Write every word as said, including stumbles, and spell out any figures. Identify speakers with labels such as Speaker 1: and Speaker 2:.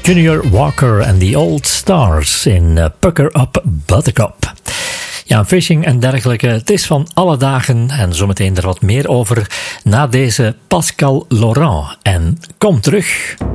Speaker 1: Junior Walker en The Old Stars in uh, Pucker Up Buttercup. Ja, phishing en dergelijke, het is van alle dagen en zometeen er wat meer over na deze Pascal Laurent. En kom terug.